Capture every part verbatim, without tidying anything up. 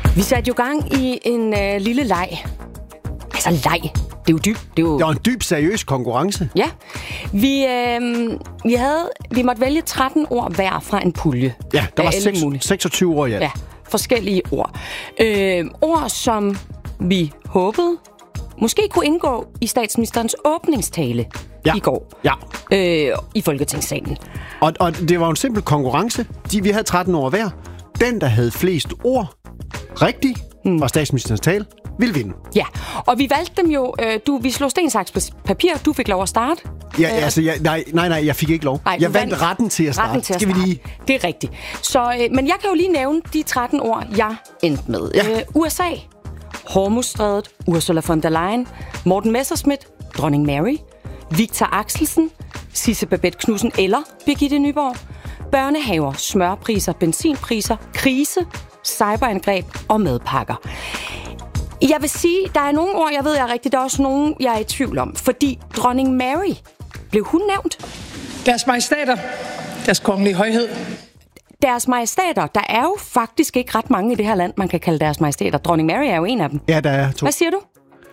Vi satte jo gang i en øh, lille leg. Altså leg. Det er jo dybt. Det, jo... det var en dyb, seriøs konkurrence. Ja. Vi, øh, vi, havde, vi måtte vælge tretten ord hver fra en pulje. Ja, der var seks, seksogtyve ord i alt. Ja, forskellige ord. Øh, ord, som vi håbede måske kunne indgå i statsministerens åbningstale ja. i går ja. øh, i Folketingssalen. Og, og det var en simpel konkurrence. De, vi havde tretten ord hver. Den, der havde flest ord rigtigt hmm. fra statsministerens tale, ville vinde. Ja, og vi valgte dem jo... Øh, du, vi slog sten, saks, papir. Du fik lov at starte. Ja, øh, altså... Jeg, nej, nej, nej, jeg fik ikke lov. Nej, jeg vandt retten til at starte. Retten til at Skal starte. vi lige... Det er rigtigt. Så, øh, men jeg kan jo lige nævne de tretten ord, jeg endte med. Ja. Øh, U S A, Hormuzstrædet, Ursula von der Leyen, Morten Messerschmidt, Dronning Mary, Victor Axelsen, Sisse Babette Knudsen eller Birgitte Nyborg, børnehaver, smørpriser, benzinpriser, krise, cyberangreb og madpakker. Jeg vil sige, der er nogle ord, jeg ved, jeg er rigtigt. Der er også nogle, jeg er i tvivl om. Fordi Dronning Mary, blev hun nævnt? Deres majestater, deres kongelige højhed. Deres majestater, der er jo faktisk ikke ret mange i det her land, man kan kalde deres majestater. Dronning Mary er jo en af dem. Ja, der er to. Hvad siger du?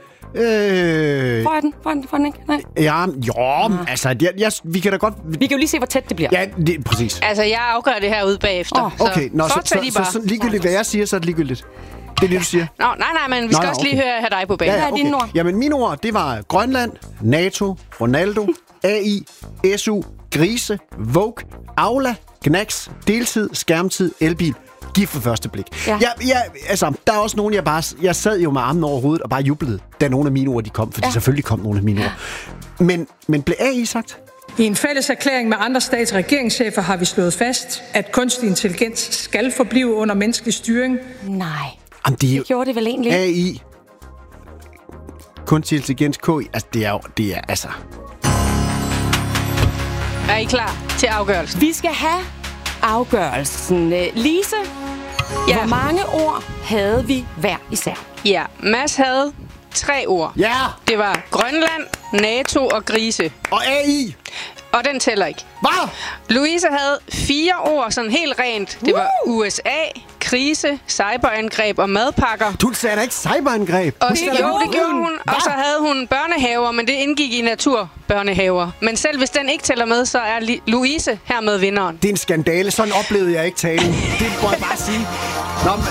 Øh... Hvor er den? Hvor er den? Hvor er den ikke? Nej. Ja, jo, ah. altså, jeg, jeg, vi kan da godt... Vi kan jo lige se, hvor tæt det bliver. Ja, det, præcis. Altså, jeg afgør det her ude bagefter. Oh. Okay, nå, så, så, så, så ligegyldigt, hvad jeg siger, så er det ligegyldigt. Det er det, du siger? Nå, nej, nej, men vi skal nå, også okay. lige høre her dig på banen. Ja, ja, okay. Dine ord? Jamen, mine ord, det var Grønland, NATO, Ronaldo, A I, S U, grise, Vogue, Aula, Knacks, deltid, skærmtid, elbil. Gift for første blik. Ja. Jeg, jeg, altså, der er også nogen, jeg bare... Jeg sad jo med armen over hovedet og bare jublede, da nogle af mine ord de kom, fordi ja. selvfølgelig kom nogle af mine ord. Men, men blev A I sagt? I en fælles erklæring med andre stats- og regeringschefer har vi slået fast, at kunstig intelligens skal forblive under menneskelig styring. Nej. Jamen, det, det gjorde det vel egentlig? A I, kunstig intelligens, K I, altså det er jo... Det er, altså... Er I klar til afgørelsen? Vi skal have afgørelsen. Lise, ja. Hvor mange ord havde vi hver især? Ja, Mads havde tre ord. Ja! Det var Grønland, NATO og grise. Og A I! Og den tæller ikke. Hvad? Louise havde fire ord, sådan helt rent. Det var U S A, krise, cyberangreb og madpakker. Du sagde da ikke cyberangreb? Og det, jo, det gjorde hun. Hva? Og så havde hun børnehaver, men det indgik i naturbørnehaver. Men selv hvis den ikke tæller med, så er Louise hermed vinderen. Det er en skandale. Sådan oplevede jeg ikke talen. Det må jeg bare sige. Nå, men...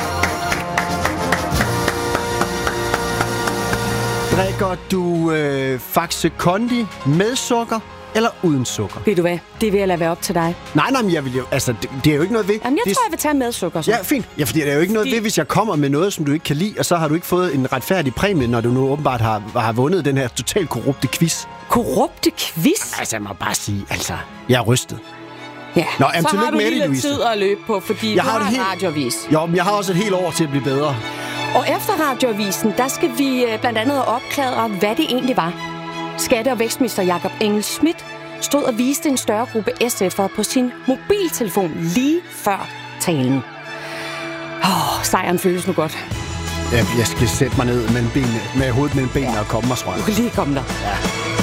Drikker du øh, Faxe Kondi med sukker eller uden sukker? Ved du hvad? Det vil jeg lade være op til dig. Nej, nej, men jeg vil jo... Altså, det, det er jo ikke noget ved... Jamen, jeg det, tror, jeg vil tage med sukker. Så. Ja, fint. Ja, fordi det er jo ikke noget ved, hvis jeg kommer med noget, som du ikke kan lide, og så har du ikke fået en retfærdig præmie, når du nu åbenbart har, har vundet den her totalt korrupte quiz. Korrupte quiz? Altså, jeg må bare sige, altså, jeg er rystet. Ja, Nå, jamen, så har du lige lidt Louise. tid at løbe på, fordi jeg du har, har en helt... radioavis. Jo, men jeg har også et helt år til at blive bedre. Og efter radioavisen, der skal vi blandt andet opklare, hvad det egentlig var. Skatte- og vækstminister Jakob Engel-Schmidt stod og viste en større gruppe S F'ere på sin mobiltelefon lige før talen. Åh, oh, sejren føles nu godt. Jeg, jeg skal sætte mig ned med, benene, med hovedet mellem benene ja. og komme mig, tror jeg. Du kan lige komme der. Ja.